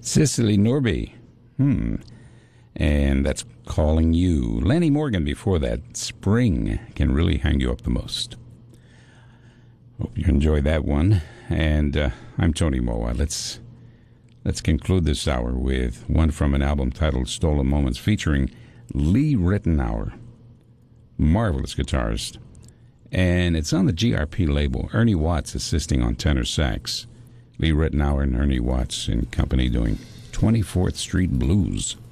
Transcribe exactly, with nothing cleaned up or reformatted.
Cicely Norby. Hmm. And that's Calling You. Lenny Morgan before that. Spring Can Really Hang You Up the Most. Hope you enjoyed that one. And uh, I'm Tony Moa. Let's let's conclude this hour with one from an album titled Stolen Moments featuring Lee Ritenour, marvelous guitarist. And it's on the G R P label. Ernie Watts assisting on tenor sax. Lee Ritenour and Ernie Watts in company doing twenty-fourth Street Blues.